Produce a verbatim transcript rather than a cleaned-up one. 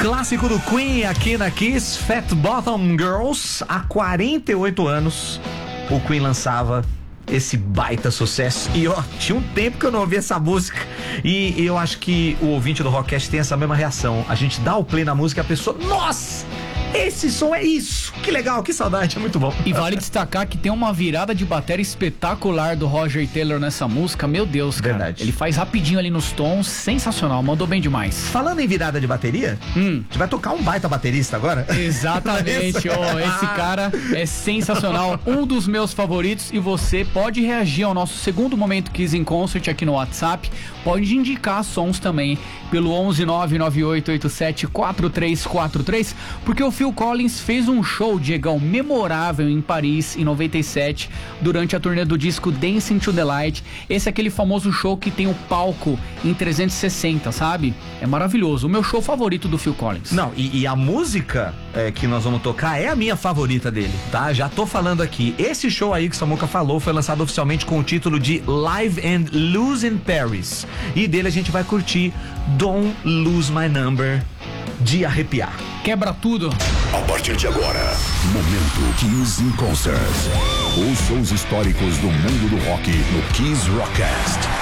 Clássico do Queen aqui na Kiss, Fat Bottom Girls. Há quarenta e oito anos o Queen lançava esse baita sucesso. E ó, tinha um tempo que eu não ouvia essa música. E eu acho que o ouvinte do Rockcast tem essa mesma reação. A gente dá o play na música e a pessoa, nossa, esse som é isso. Que legal, que saudade, é muito bom. E vale destacar que tem uma virada de bateria espetacular do Roger Taylor nessa música. Meu Deus, cara. Verdade. Ele faz rapidinho ali nos tons, sensacional, mandou bem demais. Falando em virada de bateria, Hum. a gente vai tocar um baita baterista agora? Exatamente, ó, esse cara é sensacional, um dos meus favoritos, e você pode reagir ao nosso segundo Momento Kiss in Concert aqui no WhatsApp, pode indicar sons também pelo onze nove nove oito oito sete quatro três quatro três, porque o Phil Collins fez um show, Diegão, memorável em Paris em noventa e sete, durante a turnê do disco Dancing to the Light. Esse é aquele famoso show que tem o palco em trezentos e sessenta, sabe? É maravilhoso, o meu show favorito do Phil Collins. Não, e, e a música é, que nós vamos tocar é a minha favorita dele, tá? Já tô falando aqui. Esse show aí que o Samuca falou foi lançado oficialmente com o título de Live and Lose in Paris. E dele a gente vai curtir Don't Lose My Number, de arrepiar. Quebra tudo. A partir de agora, Momento Kiss in Concert. Os shows históricos do mundo do rock no Kiss Rockcast.